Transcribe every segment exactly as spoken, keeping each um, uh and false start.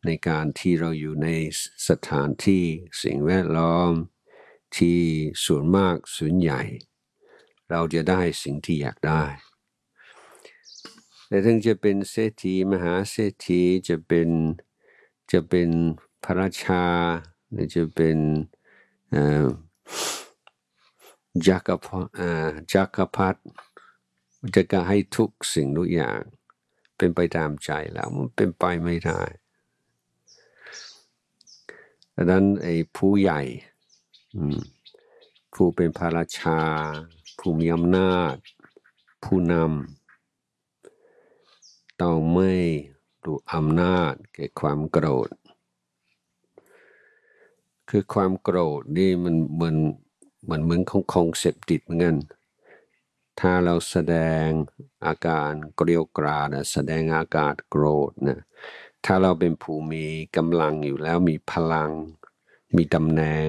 ในการที่เราอยู่ในสถานที่สิ่งแวดล้อมที่ส่วนมากส่วนใหญ่เราจะได้สิ่งที่อยากได้แต่ถึงจะเป็นเศรษฐีมหาเศรษฐีจะเป็นจะเป็นพระราชาหรือจะเป็นจักรพรรดิจักรพรรดิจะก็ให้ทุกสิ่งทุกอย่างเป็นไปตามใจแล้วมันเป็นไปไม่ได้ดังนั้นไอ้ผู้ใหญ่ผู้เป็นพระราชาผู้มีอำนาจผู้นำต้องไม่ดูอำนาจแก่ความโกรธคือความโกรธนี่มันเหมือนเหมือนเหมือนของของเสพติดเหมือนกันถ้าเราแสดงอาการเกรียวกราดแสดงอาการโกรธนะถ้าเราเป็นผู้มีกำลังอยู่แล้วมีพลังมีตำแหน่ง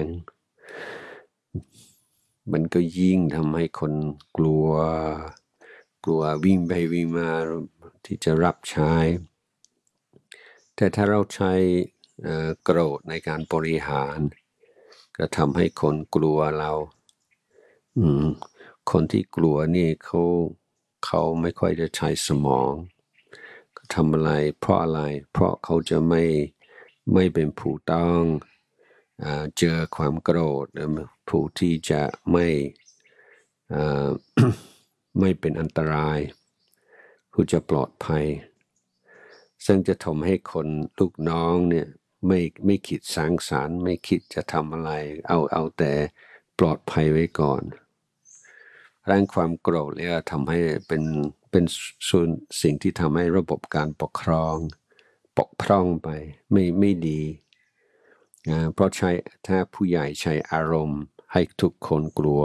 มันก็ยิ่งทำให้คนกลัวกลัววิ่งไปวิ่งมาที่จะรับใช้แต่ถ้าเราใช้โกรธในการบริหารก็ทำให้คนกลัวเราอืมคนที่กลัวนี่เขาเขาไม่ค่อยจะใช้สมองก็ทำอะไรเพราะอะไรเพราะเขาจะไม่ไม่เป็นผู้ต้องอ่าเจอความโกรธผู้ที่จะไม่อ่า ไม่เป็นอันตรายผู้จะปลอดภัยซึ่งจะทำให้คนลูกน้องเนี่ยไม่ไม่คิดสร้างสรรค์ไม่คิดจะทำอะไรเอาเอาแต่ปลอดภัยไว้ก่อนแรงความโกรธเนี่ยทำให้เป็นเป็นส่วนสิ่งที่ทำให้ระบบการปกครองปกพร่องไปไม่ไม่ดีนะเพราะใช้ถ้าผู้ใหญ่ใช้อารมณ์ให้ทุกคนกลัว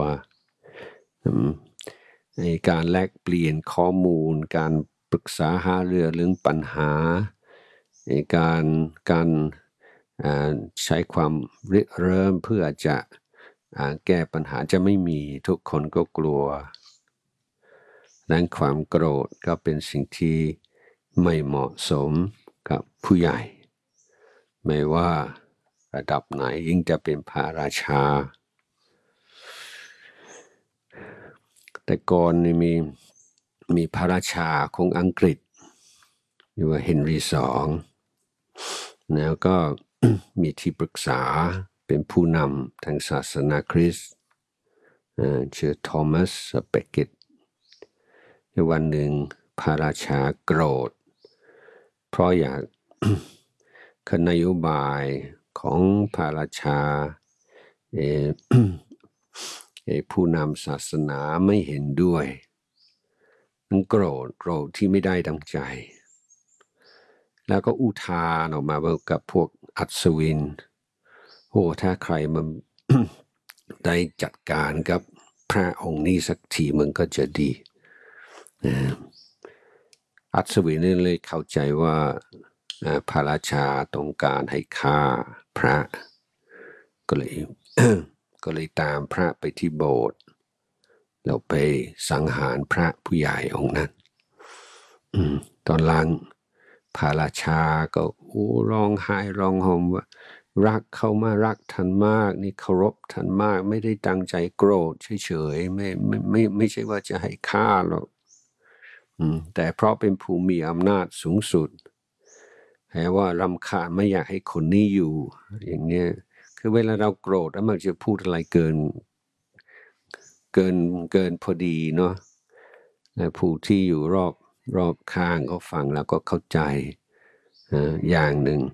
ในการแลกเปลี่ยนข้อมูลการปรึกษาหารือเรื่องปัญหาในการการใช้ความริเริ่มเพื่อจะแก้ปัญหาจะไม่มีทุกคนก็กลัวดังนั้นความโกรธก็เป็นสิ่งที่ไม่เหมาะสมกับผู้ใหญ่ไม่ว่าระดับไหนยิ่งจะเป็นพระราชาแต่ก่อนนี่มีมีพระราชาของอังกฤษชื่อว่าเฮนรี่สองแล้วก็ มีที่ปรึกษาเป็นผู้นำทางศาสนาคริสต์ชื่อทอมัสเบเกตวันหนึ่งพระราชาโกรธเพราะอยาก นโยบายของพระราชา ผู้นำศาสนาไม่เห็นด้วยมันโกรธโกรธที่ไม่ได้ดังใจแล้วก็อุทานออกมากับพวกอัศวินโอ้ถ้าใครมัน ได้จัดการกับพระองค์นี้สักทีมันก็จะดีอัศวินนี่เลยเข้าใจว่าพระราชาต้องการให้ฆ่าพระก็เลย ก็เลยตามพระไปที่โบสถ์แล้วไปสังหารพระผู้ใหญ่องค์นั้นตอนหลังพระราชาก็โอ้ร้องไห้ร้องห่มว่ารักเขามารักท่านมากนี่เคารพท่านมากไม่ได้ตั้งใจโกรธเฉยๆไม่ไม่ไม่ไม่ใช่ว่าจะให้ฆ่าหรอกแต่เพราะเป็นผู้มีอำนาจสูงสุดแปลว่ารำคาญไม่อยากให้คนนี้อยู่อย่างเนี้ยคือเวลาเราโกรธแล้วมันจะพูดอะไรเกินเกินเกินพอดีเนาะผู้ที่อยู่รอบรอบข้างเขาฟังแล้วก็เข้าใจอย่างหนึ่ง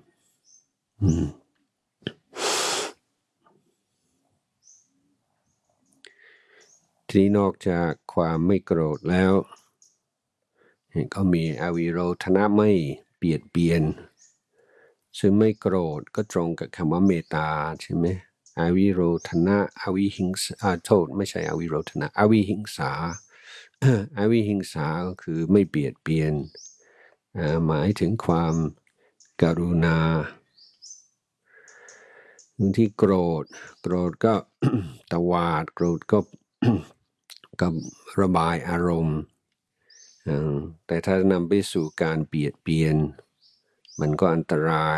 ทีนี้นอกจากความไม่โกรธแล้วก็มีอวิโรธนะไม่เบียดเบียนซึ่งไม่โกรธก็ตรงกับคำว่าเมตตาใช่ไหมอวิโรธนะอวิหิงสาโทษไม่ใช่อวิโรธนะอวิหิงสาอวิหิงสาก็คือไม่เบียดเบียนหมายถึงความกรุณาบางทีโกรธโกรธก็ ตวาดโกรธก็ กับระบายอารมณ์แต่ถ้านำไปสู่การเบียดเบียนมันก็อันตราย